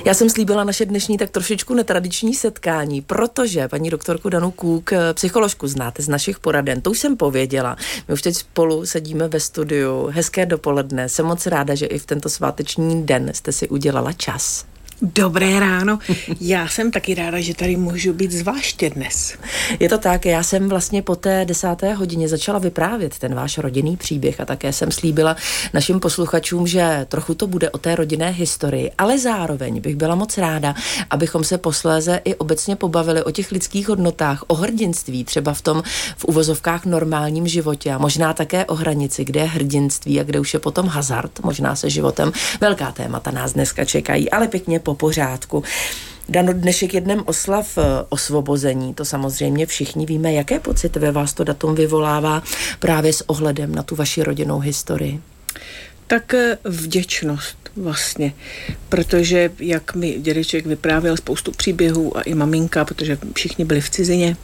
Já jsem slíbila naše dnešní tak trošičku netradiční setkání, protože paní doktorku Danu Kůk, psycholožku, znáte z našich poraden, to už jsem pověděla. My už teď spolu sedíme ve studiu, hezké dopoledne, jsem moc ráda, že i v tento sváteční den jste si udělala čas. Dobré ráno. Já jsem taky ráda, že tady můžu být zvláště dnes. Je to tak, já jsem vlastně po té 10. hodině začala vyprávět ten váš rodinný příběh a také jsem slíbila našim posluchačům, že trochu to bude o té rodinné historii, ale zároveň bych byla moc ráda, abychom se posléze i obecně pobavili o těch lidských hodnotách, o hrdinství, třeba v uvozovkách normálním životě a možná také o hranici, kde je hrdinství a kde už je potom hazard, možná se životem. Velká témata nás dneska čekají, ale pěkně po pořádku. Dano, dnešek je dnem oslav osvobození, to samozřejmě všichni víme. Jaké pocity ve vás to datum vyvolává právě s ohledem na tu vaši rodinnou historii? Tak vděčnost vlastně, protože jak mi dědeček vyprávěl spoustu příběhů a i maminka, protože všichni byli v cizině,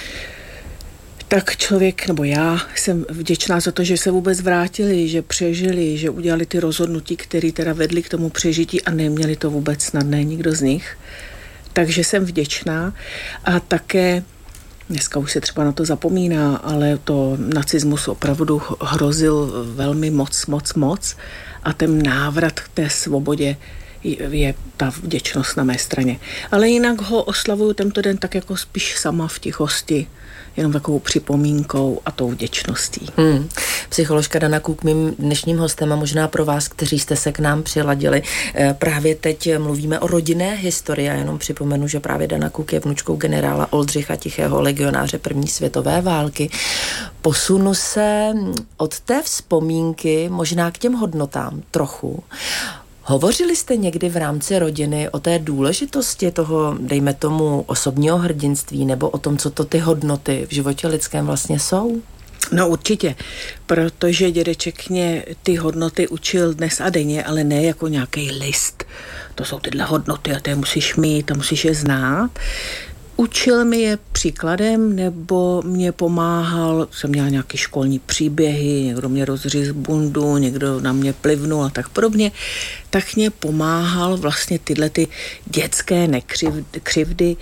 tak člověk, nebo já jsem vděčná za to, že se vůbec vrátili, že přežili, že udělali ty rozhodnutí, které teda vedli k tomu přežití a neměli to vůbec snadné, nikdo z nich. Takže jsem vděčná a také, dneska už se třeba na to zapomíná, ale to nacismus opravdu hrozil velmi moc a ten návrat k té svobodě je ta vděčnost na mé straně. Ale jinak ho oslavuju tento den tak jako spíš sama v tichosti, jenom takovou připomínkou a tou vděčností. Psycholožka Dana Kůk, mým dnešním hostem a možná pro vás, kteří jste se k nám přiladili. Právě teď mluvíme o rodinné historii a jenom připomenu, že právě Dana Kůk je vnučkou generála Oldřicha Tichého, legionáře první světové války. Posunu se od té vzpomínky možná k těm hodnotám trochu. Hovořili jste někdy v rámci rodiny o té důležitosti toho, dejme tomu, osobního hrdinství nebo o tom, co to ty hodnoty v životě lidském vlastně jsou? No určitě, protože dědeček mě ty hodnoty učil dnes a denně, ale ne jako nějaký list. To jsou tyhle hodnoty a ty je musíš mít a musíš je znát. Učil mi je příkladem nebo mě pomáhal, jsem měla nějaké školní příběhy, někdo mě rozříz bundu, někdo na mě plivnul a tak podobně, tak mě pomáhal vlastně tyhle ty dětské křivdy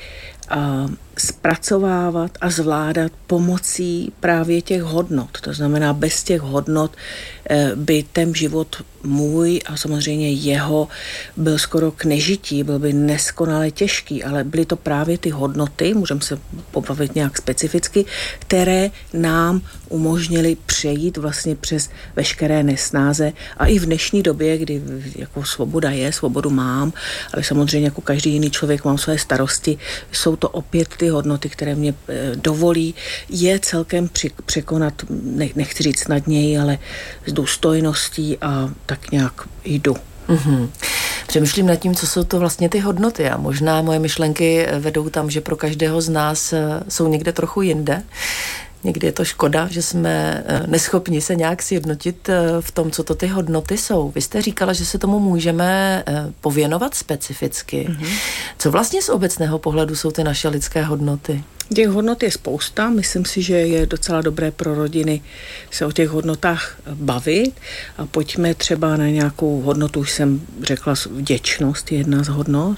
zpracovávat a zvládat pomocí právě těch hodnot. To znamená, bez těch hodnot by ten život můj a samozřejmě jeho byl skoro k nežití, byl by neskonale těžký, ale byly to právě ty hodnoty, můžeme se pobavit nějak specificky, které nám umožnily přejít vlastně přes veškeré nesnáze a i v dnešní době, kdy jako svoboda je, svobodu mám, ale samozřejmě jako každý jiný člověk mám své starosti, jsou to opět ty hodnoty, které mě dovolí je celkem překonat, nechci říct snadněji, ale s důstojností a tak nějak jdu. Přemýšlím nad tím, co jsou to vlastně ty hodnoty a možná moje myšlenky vedou tam, že pro každého z nás jsou někde trochu jinde. Někdy je to škoda, že jsme neschopni se nějak sjednotit v tom, co to ty hodnoty jsou. Vy jste říkala, že se tomu můžeme pověnovat specificky. Co vlastně z obecného pohledu jsou ty naše lidské hodnoty? Těch hodnot je spousta. Myslím si, že je docela dobré pro rodiny se o těch hodnotách bavit a pojďme třeba na nějakou hodnotu, už jsem řekla, vděčnost je jedna z hodnot,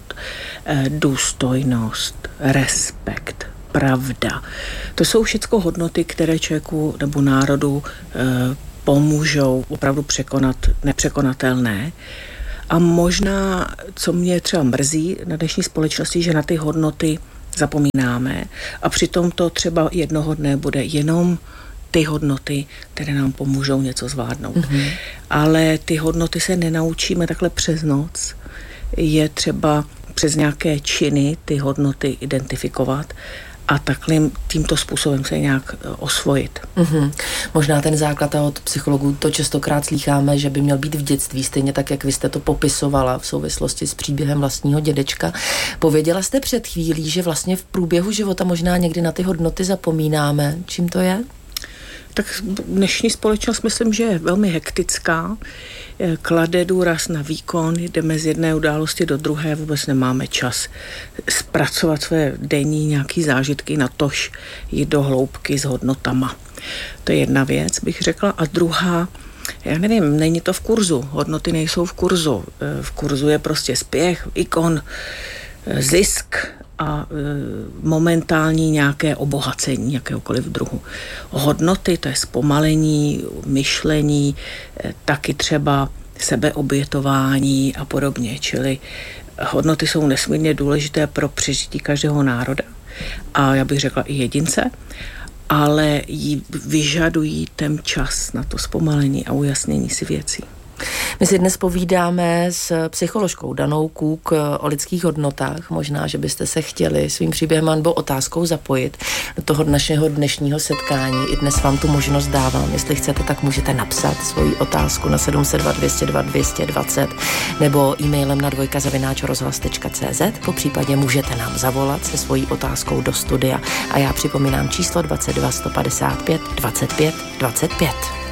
důstojnost, respekt, pravda. To jsou všechno hodnoty, které člověku nebo národu pomůžou opravdu překonat nepřekonatelné. A možná, co mě třeba mrzí na dnešní společnosti, že na ty hodnoty zapomínáme a přitom to třeba jednoho dne bude jenom ty hodnoty, které nám pomůžou něco zvládnout. Ale ty hodnoty se nenaučíme takhle přes noc. Je třeba přes nějaké činy ty hodnoty identifikovat a takhle tímto způsobem se nějak osvojit. Možná ten základ a od psychologů to častokrát slýcháme, že by měl být v dětství, stejně tak, jak vy jste to popisovala v souvislosti s příběhem vlastního dědečka. Pověděla jste před chvílí, že vlastně v průběhu života možná někdy na ty hodnoty zapomínáme. Čím to je? Tak dnešní společnost myslím, že je velmi hektická, klade důraz na výkon, jdeme z jedné události do druhé, vůbec nemáme čas zpracovat své denní nějaký zážitky, natož jít do hloubky s hodnotama. To je jedna věc, bych řekla. A druhá, já nevím, není to v kurzu, hodnoty nejsou v kurzu. V kurzu je prostě spěch, ikon, zisk a momentální nějaké obohacení jakéhokoliv druhu. Hodnoty, to je zpomalení, myšlení, taky třeba sebeobětování a podobně. Čili hodnoty jsou nesmírně důležité pro přežití každého národa a já bych řekla i jedince, ale vyžadují ten čas na to zpomalení a ujasnění si věcí. My si dnes povídáme s psycholožkou Danou Kůk o lidských hodnotách. Možná, že byste se chtěli svým příběhem nebo otázkou zapojit do toho našeho dnešního setkání. I dnes vám tu možnost dávám. Jestli chcete, tak můžete napsat svoji otázku na 702 202 220 nebo e-mailem na dvojka@rozhlas.cz. Popřípadě můžete nám zavolat se svojí otázkou do studia. A já připomínám číslo 22 155 25 25.